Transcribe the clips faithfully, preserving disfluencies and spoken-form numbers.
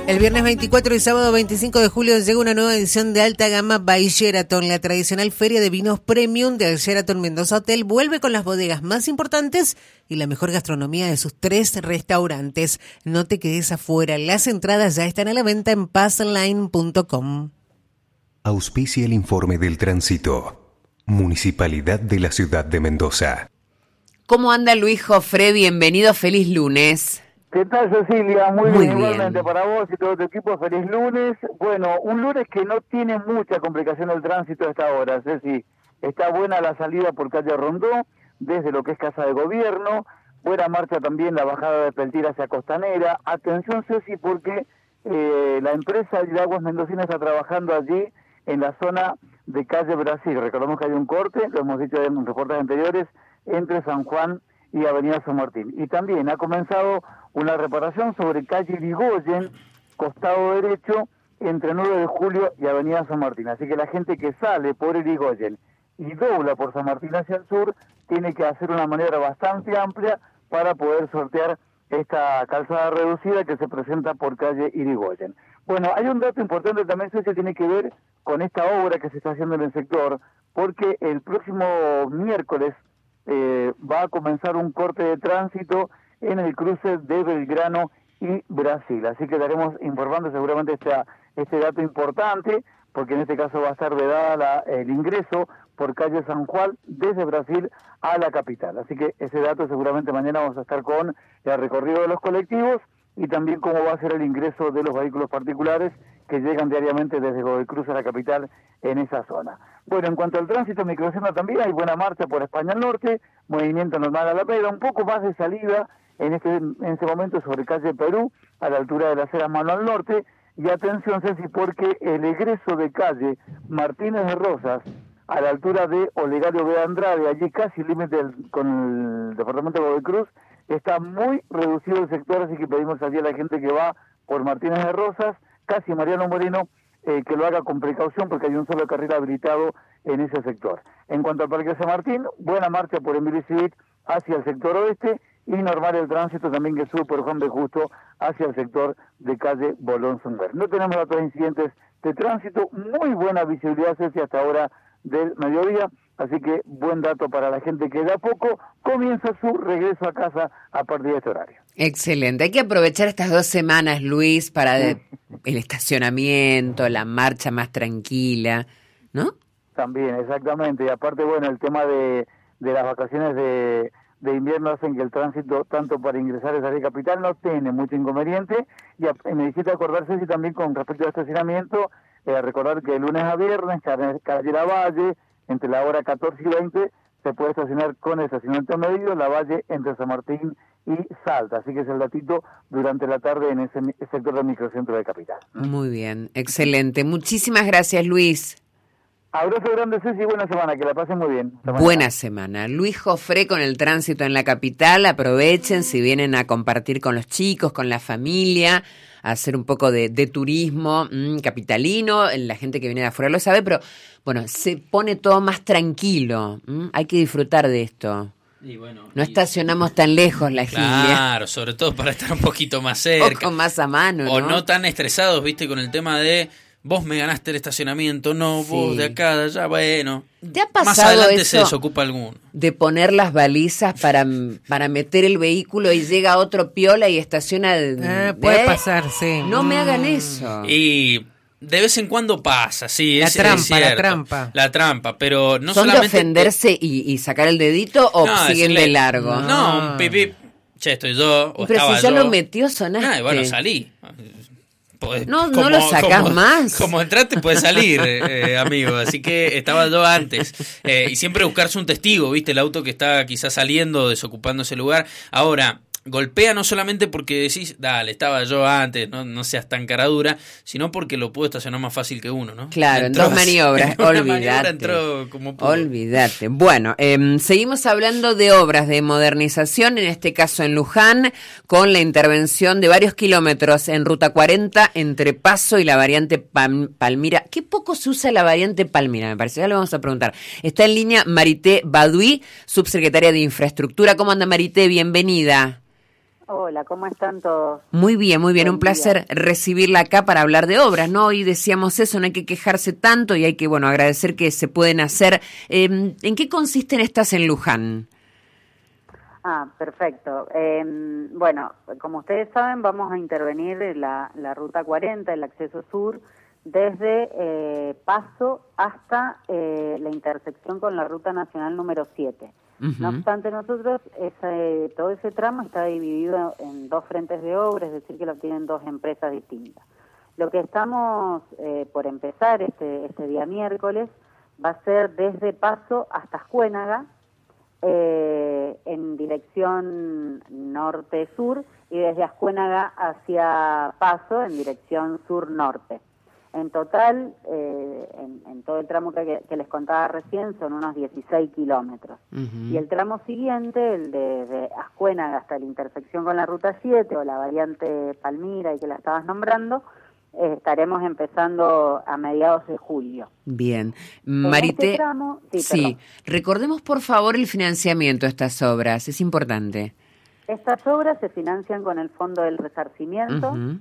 El viernes veinticuatro y sábado veinticinco de julio llega una nueva edición de alta gama by Sheraton. La tradicional feria de vinos premium del Sheraton Mendoza Hotel vuelve con las bodegas más importantes y la mejor gastronomía de sus tres restaurantes. No te quedes afuera, las entradas ya están a la venta en passline punto com. Auspicia el informe del tránsito. Municipalidad de la Ciudad de Mendoza. ¿Cómo anda Luis Jofré? Bienvenido, feliz lunes. ¿Qué tal, Cecilia? Muy, Muy bien, bien, igualmente para vos y todo tu equipo, feliz lunes. Bueno, un lunes que no tiene mucha complicación el tránsito a esta hora, Ceci. Está buena la salida por calle Rondó, desde lo que es Casa de Gobierno, buena marcha también la bajada de Peltir hacia Costanera. Atención, Ceci, porque eh, la empresa de Aguas Mendocina está trabajando allí en la zona de calle Brasil. Recordemos que hay un corte, lo hemos dicho en reportes anteriores, entre San Juan y Avenida San Martín. Y también ha comenzado una reparación sobre calle Irigoyen, costado derecho, entre nueve de julio y Avenida San Martín. Así que la gente que sale por Irigoyen y dobla por San Martín hacia el sur, tiene que hacer una maniobra bastante amplia para poder sortear esta calzada reducida que se presenta por calle Irigoyen. Bueno, hay un dato importante también, eso que tiene que ver con esta obra que se está haciendo en el sector, porque el próximo miércoles Eh, va a comenzar un corte de tránsito en el cruce de Belgrano y Brasil. Así que estaremos informando seguramente este, este dato importante, porque en este caso va a estar vedada la, el ingreso por calle San Juan desde Brasil a la capital. Así que ese dato seguramente mañana vamos a estar con el recorrido de los colectivos y también cómo va a ser el ingreso de los vehículos particulares que llegan diariamente desde Godoy Cruz a la capital en esa zona. Bueno, en cuanto al tránsito microcentro también hay buena marcha por España al norte, movimiento normal a la Alameda, un poco más de salida en este en este momento sobre calle Perú, a la altura de la acera Mano al norte, y atención, Ceci, porque el egreso de calle Martínez de Rosas, a la altura de Olegario B. Andrade, allí casi límite con el departamento de Godoy Cruz, está muy reducido el sector, así que pedimos allí a la gente que va por Martínez de Rosas, casi Mariano Moreno, eh, que lo haga con precaución porque hay un solo carril habilitado en ese sector. En cuanto al Parque San Martín, buena marcha por Emilio Civit hacia el sector oeste y normal el tránsito también que sube por Juan B. Justo hacia el sector de calle Bolón Somber. No tenemos otros incidentes de tránsito, muy buena visibilidad hacia hasta ahora del mediodía, así que buen dato para la gente que de a poco comienza su regreso a casa a partir de este horario. Excelente, hay que aprovechar estas dos semanas, Luis, para Sí. de, el estacionamiento, la marcha más tranquila, ¿no? También, exactamente, y aparte, bueno, el tema de, de las vacaciones de, de invierno hacen que el tránsito, tanto para ingresar a la capital, no tiene mucho inconveniente, y, a, y necesita acordarse, sí, también con respecto al estacionamiento, eh, recordar que de lunes a viernes, calle La Valle, entre la hora catorce y veinte, se puede estacionar con estacionamiento medido, La Valle entre San Martín y Salta, así que es el datito durante la tarde en ese sector del microcentro de Capital. Muy bien, excelente. Muchísimas gracias, Luis. Abrazo grande, Ceci, y buena semana, que la pasen muy bien. Semana. Buena semana. Luis Jofré con el tránsito en la capital. Aprovechen si vienen a compartir con los chicos, con la familia, a hacer un poco de, de turismo mmm, capitalino. La gente que viene de afuera lo sabe, pero bueno, se pone todo más tranquilo. ¿Mm? Hay que disfrutar de esto. Y bueno, no y... estacionamos tan lejos la Gilia. Claro, sobre todo para estar un poquito más cerca. O más a mano, ¿no? O no tan estresados, viste, con el tema de vos me ganaste el estacionamiento, no, sí. vos de acá, de allá, bueno. ¿Te ha pasado más adelante eso se desocupa alguno. De poner las balizas para, para meter el vehículo y llega otro piola y estaciona? Eh, puede ¿eh? pasar, sí. No mm. me hagan eso. Y de vez en cuando pasa, sí, la es, trampa, es cierto. La trampa, la trampa, pero no ¿Son solamente... de ofenderse y, y sacar el dedito o no, siguen decirle, de largo? No, no un pipí, che, estoy yo, o pero estaba si ya yo. lo metió, sonaste. No, y bueno, salí. Podés, no, como, no lo sacás como, más. Como entraste puedes salir, eh, amigo. Así que estaba yo antes. Eh, y siempre buscarse un testigo, ¿viste? El auto que está quizás saliendo, desocupando ese lugar. Ahora, golpea no solamente porque decís, dale, estaba yo antes, no, no seas tan cara dura, sino porque lo pudo estacionar más fácil que uno, ¿no? Claro, entró, en dos maniobras, en una olvídate. maniobra entró como pudo. Olvídate. Bueno, eh, seguimos hablando de obras de modernización, en este caso en Luján, con la intervención de varios kilómetros en Ruta cuarenta entre Paso y la variante Pal- Palmira. Qué poco se usa la variante Palmira, me parece, ya le vamos a preguntar. Está en línea Marité Baduy, subsecretaria de Infraestructura. ¿Cómo anda, Marité? Bienvenida. Hola, ¿cómo están todos? Muy bien, muy bien, Buen un placer día. recibirla acá para hablar de obras, ¿no? Hoy decíamos eso, no hay que quejarse tanto y hay que, bueno, agradecer que se pueden hacer. Eh, ¿En qué consisten estas en Luján? Ah, perfecto. Eh, bueno, como ustedes saben, vamos a intervenir en la, la Ruta cuarenta, el acceso sur, desde eh, Paso hasta eh, la intersección con la Ruta Nacional número siete. Uh-huh. No obstante, nosotros, ese, todo ese tramo está dividido en dos frentes de obra, es decir, que lo tienen dos empresas distintas. Lo que estamos eh, por empezar este, este día miércoles va a ser desde Paso hasta Ascuénaga, eh, en dirección norte-sur, y desde Ascuénaga hacia Paso en dirección sur-norte. En total, eh, en, en todo el tramo que, que les contaba recién, son unos dieciséis kilómetros. Uh-huh. Y el tramo siguiente, el de, de Ascuénaga hasta la intersección con la Ruta siete o la variante Palmira, y que la estabas nombrando, eh, estaremos empezando a mediados de julio. Bien. Marité, este tramo, sí, sí. recordemos por favor el financiamiento de estas obras, es importante. Estas obras se financian con el Fondo del Resarcimiento, uh-huh.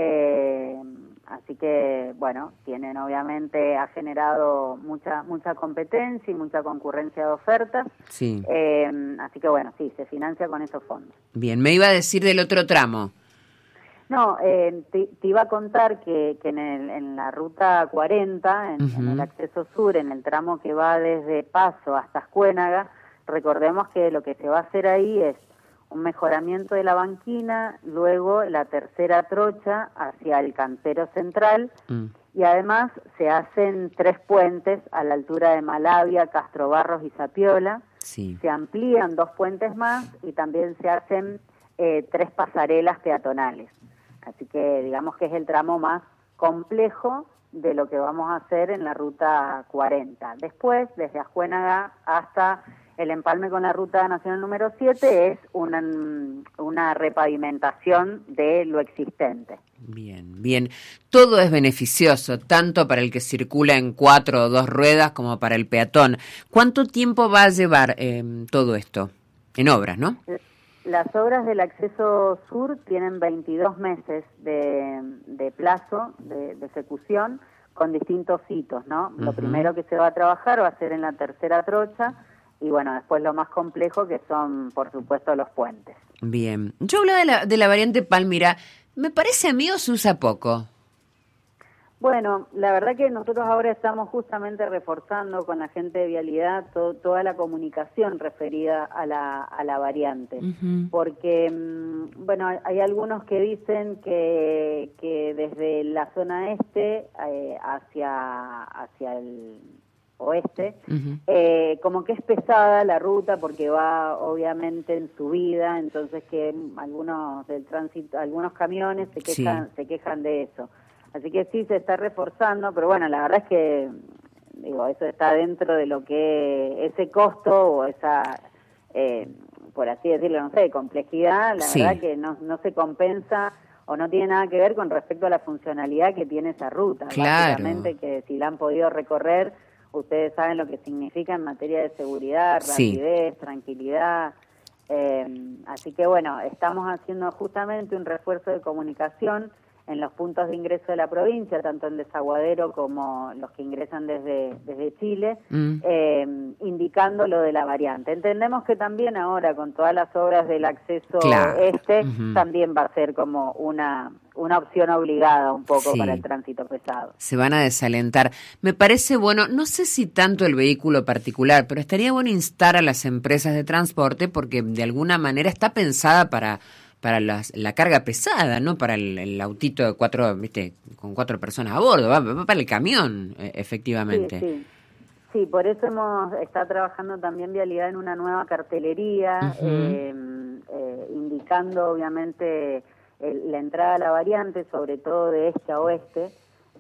eh, así que, bueno, tienen obviamente, ha generado mucha mucha competencia y mucha concurrencia de ofertas. Sí. Eh, así que, bueno, sí, se financia con esos fondos. Bien, me iba a decir del otro tramo. No, eh, te, te iba a contar que, que en, el, en la Ruta cuarenta, en, uh-huh. en el acceso sur, en el tramo que va desde Paso hasta Ascuénaga, recordemos que lo que se va a hacer ahí es un mejoramiento de la banquina, luego la tercera trocha hacia el cantero central, mm. y además se hacen tres puentes a la altura de Malavia, Castro Barros y Zapiola, sí. se amplían dos puentes más y también se hacen eh, tres pasarelas peatonales. Así que digamos que es el tramo más complejo de lo que vamos a hacer en la Ruta cuarenta. Después, desde Ascuénaga hasta el empalme con la Ruta Nacional número siete, es una, una repavimentación de lo existente. Bien, bien. Todo es beneficioso, tanto para el que circula en cuatro o dos ruedas como para el peatón. ¿Cuánto tiempo va a llevar eh, todo esto? En obras, ¿no? Las obras del acceso sur tienen veintidós meses de, de plazo de, de ejecución con distintos hitos, ¿no? Uh-huh. Lo primero que se va a trabajar va a ser en la tercera trocha y, bueno, después lo más complejo que son, por supuesto, los puentes. Bien. Yo hablaba de la, de la variante Palmira. ¿Me parece a mí o se usa poco? Bueno, la verdad que nosotros ahora estamos justamente reforzando con la gente de vialidad to, toda la comunicación referida a la, a la variante, uh-huh. porque, bueno, hay algunos que dicen que, que desde la zona este eh, hacia, hacia el oeste, uh-huh. eh, como que es pesada la ruta porque va obviamente en subida, entonces que algunos del tránsito, algunos camiones se quejan, sí. se quejan de eso. Así que sí, se está reforzando, pero bueno, la verdad es que, digo, eso está dentro de lo que ese costo o esa, eh, por así decirlo, no sé, complejidad, la sí. verdad que no, no se compensa o no tiene nada que ver con respecto a la funcionalidad que tiene esa ruta. Claro. Básicamente que si la han podido recorrer, ustedes saben lo que significa en materia de seguridad, rapidez, sí. tranquilidad. Eh, así que bueno, estamos haciendo justamente un refuerzo de comunicación en los puntos de ingreso de la provincia, tanto en Desaguadero como los que ingresan desde, desde Chile, mm. eh, indicando lo de la variante. Entendemos que también ahora, con todas las obras del acceso claro. este, uh-huh. también va a ser como una, una opción obligada un poco sí. para el tránsito pesado. Se van a desalentar. Me parece bueno, no sé si tanto el vehículo particular, pero estaría bueno instar a las empresas de transporte porque de alguna manera está pensada para... para las, la carga pesada, no para el, el autito de cuatro, viste, con cuatro personas a bordo, va, va para el camión, eh, efectivamente. Sí, sí. Sí, por eso hemos está trabajando también Vialidad en una nueva cartelería, uh-huh. eh, eh, indicando obviamente el, la entrada a la variante, sobre todo de este a oeste,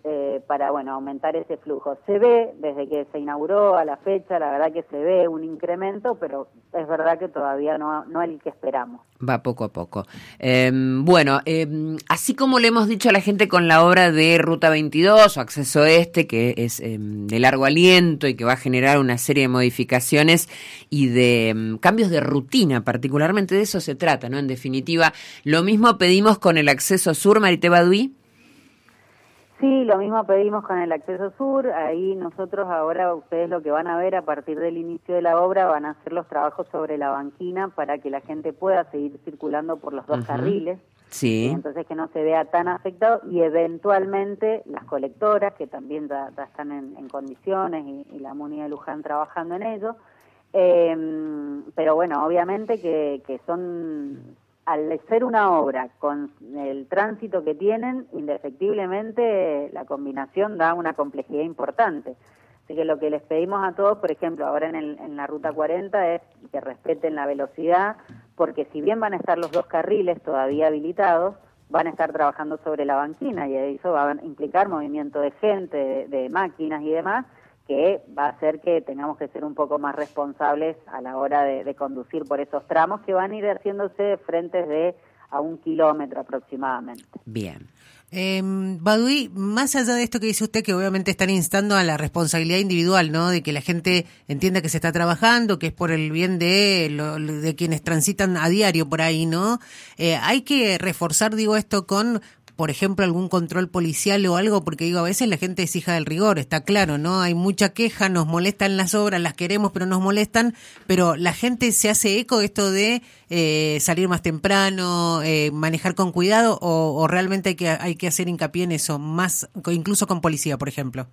eh, para, bueno, aumentar ese flujo. Se ve, desde que se inauguró a la fecha, la verdad que se ve un incremento, pero es verdad que todavía no, no el que esperamos. Va poco a poco. Eh, bueno, eh, así como le hemos dicho a la gente con la obra de Ruta veintidós o Acceso Este, que es eh, de largo aliento y que va a generar una serie de modificaciones y de um, cambios de rutina, particularmente de eso se trata, ¿no? En definitiva, lo mismo pedimos con el Acceso Sur, Marité Baduy. Sí, lo mismo pedimos con el Acceso Sur. Ahí nosotros ahora, ustedes lo que van a ver a partir del inicio de la obra, van a hacer los trabajos sobre la banquina para que la gente pueda seguir circulando por los dos uh-huh. carriles. Sí. Entonces que no se vea tan afectado y eventualmente las colectoras, que también ya, ya están en, en condiciones y, y la Muni de Luján trabajando en ello. Eh, pero bueno, obviamente que, que son... Al ser una obra con el tránsito que tienen, indefectiblemente la combinación da una complejidad importante. Así que lo que les pedimos a todos, por ejemplo, ahora en, el, en la Ruta cuarenta, es que respeten la velocidad, porque si bien van a estar los dos carriles todavía habilitados, van a estar trabajando sobre la banquina y eso va a implicar movimiento de gente, de, de máquinas y demás, que va a hacer que tengamos que ser un poco más responsables a la hora de, de conducir por esos tramos que van a ir haciéndose frentes de a un kilómetro aproximadamente. Bien. Eh, Baduy, más allá de esto que dice usted, que obviamente están instando a la responsabilidad individual, ¿no? De que la gente entienda que se está trabajando, que es por el bien de, lo, de quienes transitan a diario por ahí, ¿no? Eh, hay que reforzar, digo, esto con... por ejemplo, algún control policial o algo, porque digo, a veces la gente es hija del rigor, está claro, ¿no? Hay mucha queja, nos molestan las obras, las queremos, pero nos molestan, pero la gente se hace eco de esto de eh, salir más temprano, eh, manejar con cuidado, o, o realmente hay que, hay que hacer hincapié en eso, más incluso con policía, por ejemplo.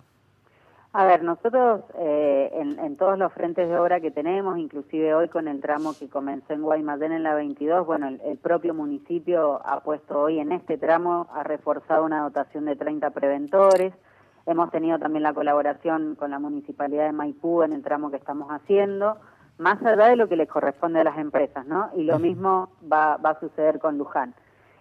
A ver, nosotros eh, en, en todos los frentes de obra que tenemos, inclusive hoy con el tramo que comenzó en Guaymallén en la veintidós, bueno, el, el propio municipio ha puesto hoy en este tramo, ha reforzado una dotación de treinta preventores. Hemos tenido también la colaboración con la Municipalidad de Maipú en el tramo que estamos haciendo, más allá de lo que les corresponde a las empresas, ¿no? Y lo mismo va, va a suceder con Luján.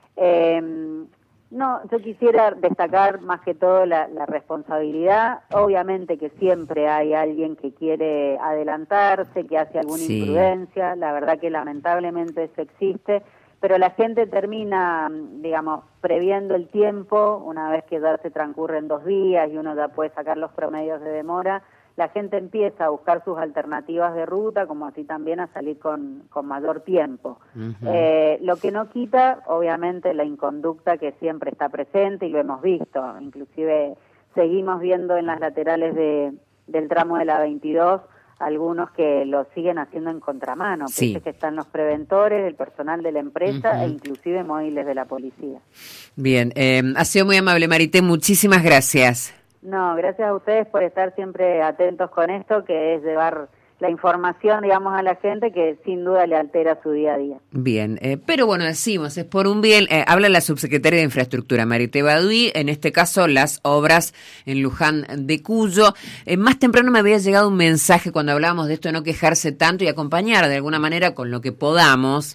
Eh, No, yo quisiera destacar más que todo la, la responsabilidad. Obviamente que siempre hay alguien que quiere adelantarse, que hace alguna sí. imprudencia, la verdad que lamentablemente eso existe, pero la gente termina, digamos, previendo el tiempo, una vez que ya se transcurren dos días y uno ya puede sacar los promedios de demora, la gente empieza a buscar sus alternativas de ruta, como así también a salir con, con mayor tiempo. Uh-huh. Eh, lo que no quita, obviamente, la inconducta que siempre está presente y lo hemos visto. Inclusive seguimos viendo en las laterales de, del tramo de la veintidós algunos que lo siguen haciendo en contramano. Sí. Pese que están los preventores, el personal de la empresa uh-huh. e inclusive móviles de la policía. Bien, eh, ha sido muy amable, Marité, muchísimas gracias. No, gracias a ustedes por estar siempre atentos con esto, que es llevar la información, digamos, a la gente que sin duda le altera su día a día. Bien, eh, pero bueno, decimos, es por un bien, eh, habla la subsecretaria de Infraestructura, Marité Baduy, en este caso las obras en Luján de Cuyo. Eh, más temprano me había llegado un mensaje cuando hablábamos de esto de no quejarse tanto y acompañar de alguna manera con lo que podamos,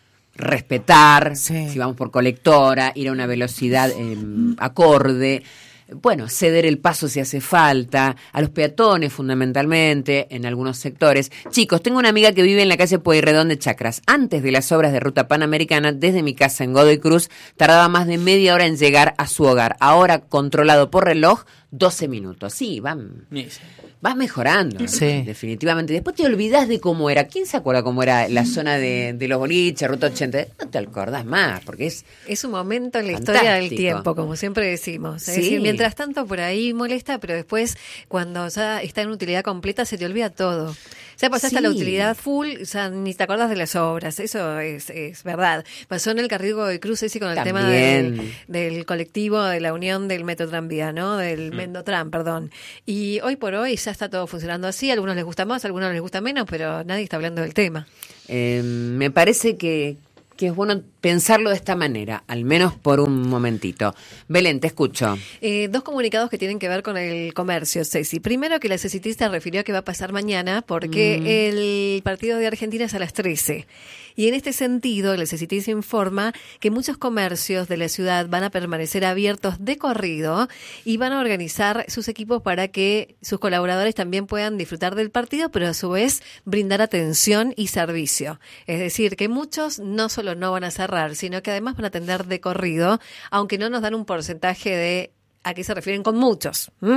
respetar, sí. si vamos por colectora, ir a una velocidad eh, acorde. Bueno, ceder el paso si hace falta, a los peatones fundamentalmente, en algunos sectores. Chicos, tengo una amiga que vive en la calle Pueyrredón de Chacras. Antes de las obras de Ruta Panamericana, desde mi casa en Godoy Cruz, tardaba más de media hora en llegar a su hogar. Ahora, controlado por reloj, doce minutos. Sí, van... Vas mejorando, sí. definitivamente. Después te olvidás de cómo era. ¿Quién se acuerda cómo era la zona de, de los boliches, Ruta ochenta? No te acordás más, porque es Es un momento en la fantástico. Historia del tiempo, como siempre decimos. Es sí. decir, mientras tanto por ahí molesta, pero después cuando ya está en utilidad completa se te olvida todo. Ya pasaste sí. a la utilidad full, o sea, ni te acordás de las obras. Eso es, es verdad. Pasó en el carril Godoy Cruz ese con el También. tema del, del colectivo de la unión del Metro Tranvía, ¿no? Del mm. Mendotran, perdón. Y hoy por hoy ya está todo funcionando así, a algunos les gusta más, a algunos les gusta menos, pero nadie está hablando del tema. Eh, me parece que que es bueno pensarlo de esta manera, al menos por un momentito. Belén, te escucho. Eh, dos comunicados que tienen que ver con el comercio, Ceci. Primero, que la Cecití se refirió a que va a pasar mañana porque mm. el partido de Argentina es a las trece. Y en este sentido, la Cecití se informa que muchos comercios de la ciudad van a permanecer abiertos de corrido y van a organizar sus equipos para que sus colaboradores también puedan disfrutar del partido, pero a su vez brindar atención y servicio. Es decir, que muchos no solo no van a cerrar, sino que además van a atender de corrido, aunque no nos dan un porcentaje de a qué se refieren con muchos. ¿Mm?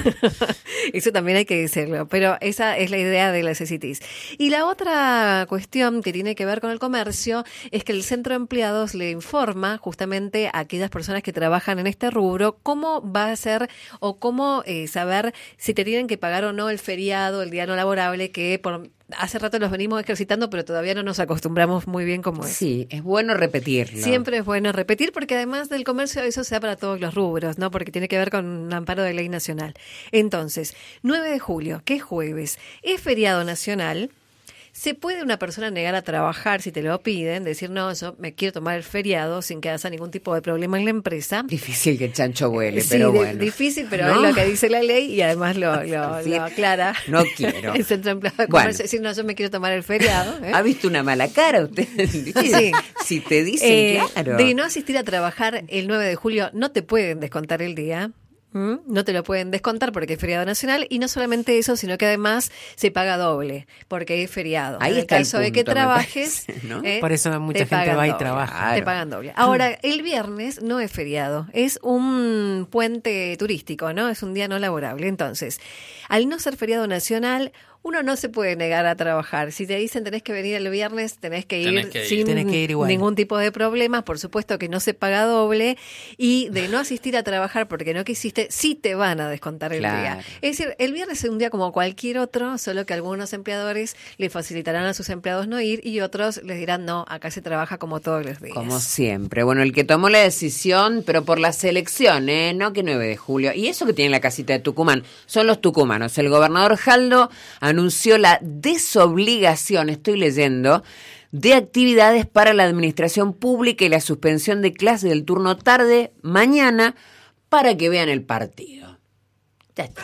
Eso también hay que decirlo, pero esa es la idea de las Cecitis. Y la otra cuestión que tiene que ver con el comercio es que el Centro de Empleados le informa justamente a aquellas personas que trabajan en este rubro cómo va a ser o cómo eh, saber si te tienen que pagar o no el feriado, el día no laborable, que por hace rato los venimos ejercitando, pero todavía no nos acostumbramos muy bien cómo es. Sí, es bueno repetirlo. Siempre es bueno repetir, porque además del comercio eso se da para todos los rubros, ¿no? Porque tiene que ver con un amparo de ley nacional. Entonces, nueve de julio, que es jueves, es feriado nacional. ¿Se puede una persona negar a trabajar si te lo piden? Decir, no, yo me quiero tomar el feriado sin que haya ningún tipo de problema en la empresa. Difícil que el chancho huele, sí, pero de, bueno. Difícil, pero ¿no? es lo que dice la ley y además lo, lo, lo aclara. No quiero. El Centro de Empleados de Bueno. Comercio. Decir, no, yo me quiero tomar el feriado. ¿eh? ¿Ha visto una mala cara usted? Sí. Si te dicen, Eh, claro. De no asistir a trabajar el nueve de julio, no te pueden descontar el día. ¿Mm? No te lo pueden descontar porque es feriado nacional, y no solamente eso, sino que además se paga doble porque es feriado. Ahí en el está el caso de que punto, me trabajes, parece, ¿no? eh, Por eso mucha te gente pagan va y doble. trabaja. Claro. Te pagan doble. Ahora, el viernes no es feriado, es un puente turístico, ¿no? Es un día no laborable. Entonces, al no ser feriado nacional, uno no se puede negar a trabajar. Si te dicen tenés que venir el viernes, tenés que ir, Tenés que ir. sin Tenés que ir igual. ningún tipo de problemas. Por supuesto que no se paga doble, y de no asistir a trabajar porque no quisiste, sí te van a descontar el Claro. día. Es decir, el viernes es un día como cualquier otro, solo que algunos empleadores le facilitarán a sus empleados no ir y otros les dirán, no, acá se trabaja como todos los días. Como siempre. Bueno, el que tomó la decisión, pero por la selección, ¿eh? No que nueve de julio. Y eso que tiene la casita de Tucumán son los tucumanos. El gobernador Jaldo anunció la desobligación, estoy leyendo, de actividades para la administración pública y la suspensión de clases del turno tarde mañana para que vean el partido. Ya está.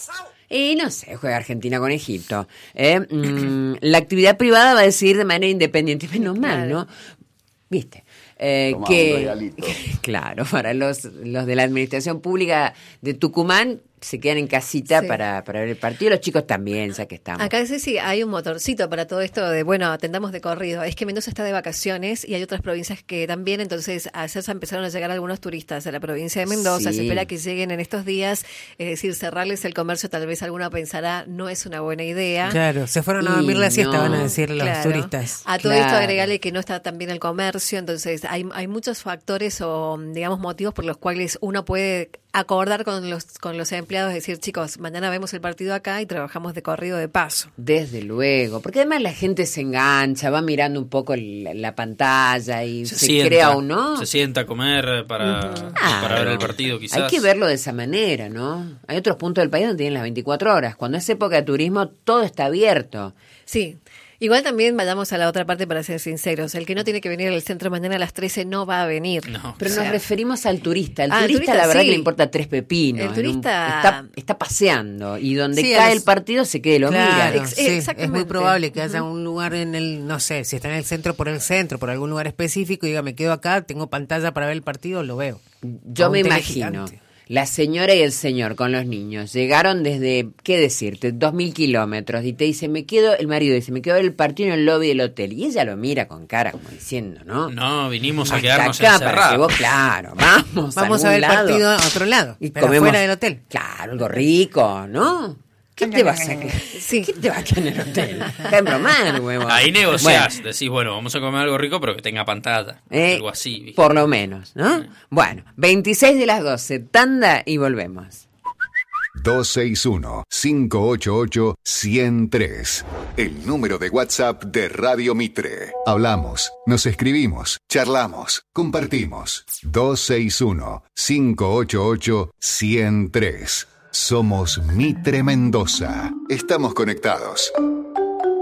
Y no sé, juega Argentina con Egipto. ¿eh? Mm, la actividad privada va a decidir de manera independiente. Menos mal, ¿no? ¿Viste? Eh, Tomá, que, un regalito. claro, para los, los de la administración pública de Tucumán se quedan en casita Sí. para, para ver el partido. Los chicos también, ya que estamos. Acá sí, sí, hay un motorcito para todo esto de, bueno, atendamos de corrido. Es que Mendoza está de vacaciones y hay otras provincias que también, entonces ayer se empezaron a llegar algunos turistas a la provincia de Mendoza. Sí. Se espera que lleguen en estos días, es decir, cerrarles el comercio, tal vez alguno pensará, no es una buena idea. Claro, se fueron a Y dormir la siesta, no, van a decir los Claro. turistas. A todo Claro. esto agregarle que no está tan bien el comercio, entonces hay, hay muchos factores o, digamos, motivos por los cuales uno puede acordar con los con los empleados, decir, chicos, mañana vemos el partido acá y trabajamos de corrido de paso. Desde luego, porque además la gente se engancha, va mirando un poco la, la pantalla y se, sienta, crea o no. Se sienta a comer para, para ver el partido, quizás. Hay que verlo de esa manera, ¿no? Hay otros puntos del país donde tienen las veinticuatro horas. Cuando es época de turismo, todo está abierto. Sí. Igual también vayamos a la otra parte para ser sinceros. El que no tiene que venir al centro mañana a las trece no va a venir. No. Pero O nos sea, referimos al turista. El Ah, el turista, turista, la verdad sí. que le importa tres pepinos. El en turista- está, está paseando y donde Sí, a cae los- el partido se quede lo Claro, mira. Ex- sí, es exactamente. muy probable que haya un lugar en el, no sé, si está en el centro por el centro, por algún lugar específico, y diga, me quedo acá, tengo pantalla para ver el partido, lo veo. Yo A un me tele imagino, gigante. la señora y el señor con los niños llegaron desde, ¿qué decirte? Dos mil kilómetros y te dice, me quedo, el marido dice, me quedo a ver el partido en el lobby del hotel. Y ella lo mira con cara como diciendo, ¿no? No, vinimos a Hasta quedarnos acá para que encerrados. vos, claro, vamos, Vamos a algún ver el lado. partido a otro lado, Y pero comemos, fuera del hotel. Claro, algo rico, ¿no? ¿Qué te vas a quedar? Sí. ¿Qué te vas a quedar en el hotel? Deja de bromar, huevón. Ahí negociás, Bueno, decís, bueno, vamos a comer algo rico, pero que tenga pantalla. eh, algo así. ¿viste? por lo menos, ¿no? Bueno, veintiséis de las doce, tanda y volvemos. dos seis uno, cinco ocho ocho, uno cero tres. El número de WhatsApp de Radio Mitre. Hablamos, nos escribimos, charlamos, compartimos. dos seis uno, cinco ocho ocho, uno cero tres. Somos Mitre Mendoza. Estamos conectados.